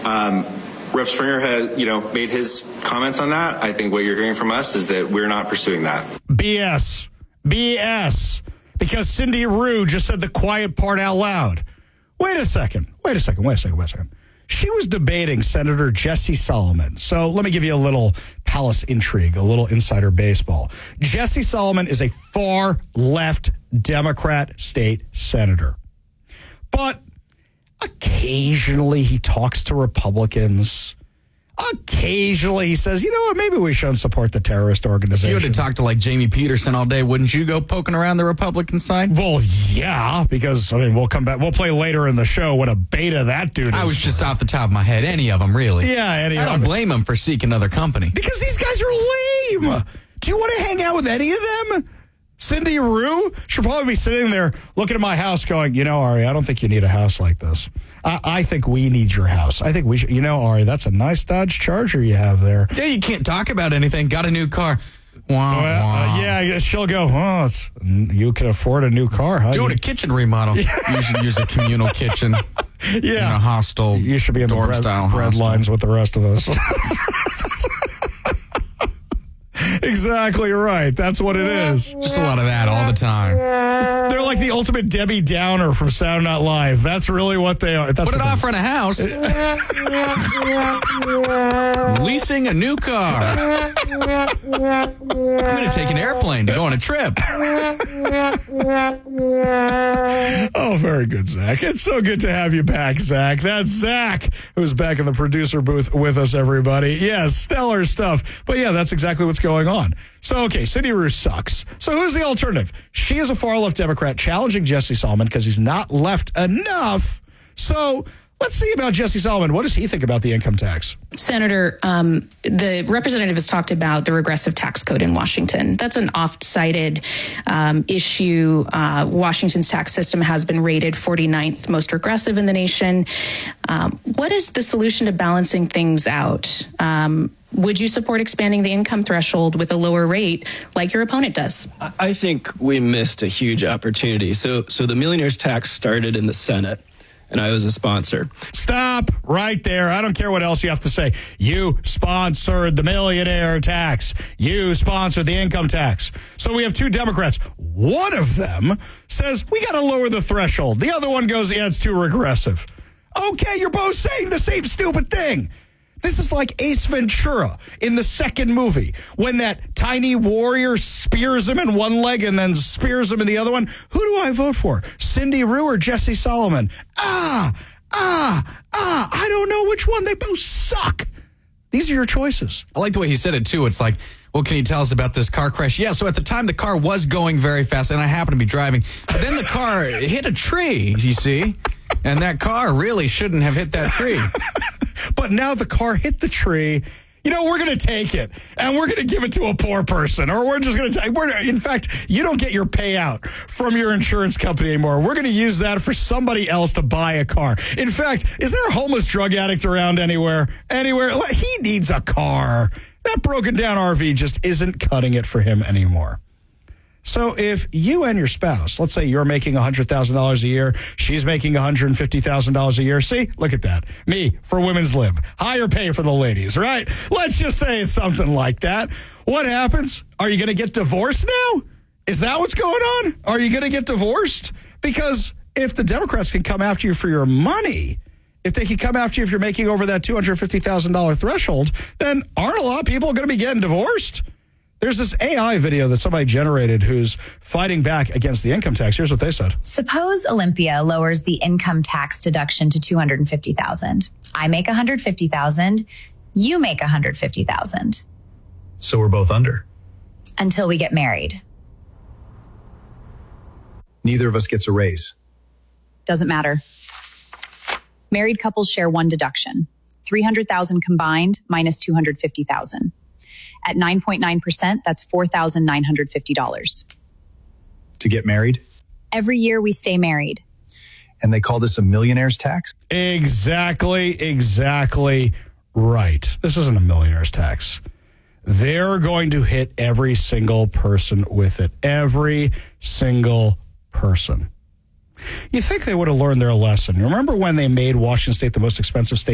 Rep. Springer has, made his comments on that. I think what you're hearing from us is that we're not pursuing that. BS. Because Cindy Rue just said the quiet part out loud. Wait a second. She was debating Senator Jesse Solomon. So let me give you a little palace intrigue, a little insider baseball. Jesse Solomon is a far left Democrat state senator. But occasionally he talks to Republicans. Occasionally he says, you know what, maybe we shouldn't support the terrorist organization. If you had to talk to like Jamie Peterson all day, wouldn't you go poking around the Republican side? Well, yeah, because, we'll come back. We'll play later in the show what a beta that dude is. I was just off the top of my head. Any of them, really. Yeah, any of them. I don't blame him for seeking other company. Because these guys are lame. Do you want to hang out with any of them? Cindy Rue should probably be sitting there looking at my house going, Ari, I don't think you need a house like this. I think we need your house. I think we should, Ari, that's a nice Dodge Charger you have there. Yeah, you can't talk about anything. Got a new car. Yeah, she'll go, you can afford a new car, huh? Doing a kitchen remodel. You should use a communal kitchen. Yeah. In a hostel. You should be in the bread lines with the rest of us. Exactly right. That's what it is. Just a lot of that all the time. They're like the ultimate Debbie Downer from Saturday Night Live. That's really what they are. Put it off rent a house. Leasing a new car. I'm going to take an airplane to go on a trip. Oh, very good, Zach. It's so good to have you back, Zach. That's Zach, who's back in the producer booth with us, everybody. Yes, stellar stuff. But yeah, that's exactly what's going on. So, okay, Cindy Rue sucks. So who's the alternative? She is a far-left Democrat challenging Jesse Solomon because he's not left enough. So let's see about Jesse Solomon. What does he think about the income tax? Senator, the representative has talked about the regressive tax code in Washington. That's an oft-cited issue. Washington's tax system has been rated 49th most regressive in the nation. What is the solution to balancing things out? Would you support expanding the income threshold with a lower rate like your opponent does? I think we missed a huge opportunity. So the millionaire's tax started in the Senate, and I was a sponsor. Stop right there. I don't care what else you have to say. You sponsored the millionaire tax. You sponsored the income tax. So we have two Democrats. One of them says, we got to lower the threshold. The other one goes, yeah, it's too regressive. Okay, you're both saying the same stupid thing. This is like Ace Ventura in the second movie when that tiny warrior spears him in one leg and then spears him in the other one. Who do I vote for? Cindy Rue or Jesse Solomon? I don't know which one. They both suck. These are your choices. I like the way he said it, too. It's like, well, can you tell us about this car crash? Yeah, so at the time, the car was going very fast, and I happened to be driving. But then the car hit a tree, you see? And that car really shouldn't have hit that tree. But now the car hit the tree. We're going to take it, and we're going to give it to a poor person, or we're just going to take. In fact, you don't get your payout from your insurance company anymore. We're going to use that for somebody else to buy a car. In fact, is there a homeless drug addict around anywhere? He needs a car. That broken down RV just isn't cutting it for him anymore. So if you and your spouse, let's say you're making $100,000 a year, she's making $150,000 a year. See, look at that. Me for Women's Lib. Higher pay for the ladies, right? Let's just say it's something like that. What happens? Are you going to get divorced now? Is that what's going on? Are you going to get divorced? Because if the Democrats can come after you for your money, if they can come after you if you're making over that $250,000 threshold, then aren't a lot of people going to be getting divorced? There's this AI video that somebody generated who's fighting back against the income tax. Here's what they said. Suppose Olympia lowers the income tax deduction to $250,000. I make $150,000. You make $150,000. So we're both under. Until we get married. Neither of us gets a raise. Doesn't matter. Married couples share one deduction. $300,000 combined minus $250,000. At 9.9%, that's $4,950. To get married? Every year we stay married. And they call this a millionaire's tax? Exactly right. This isn't a millionaire's tax. They're going to hit every single person with it. Every single person. You think they would have learned their lesson. Remember when they made Washington State the most expensive state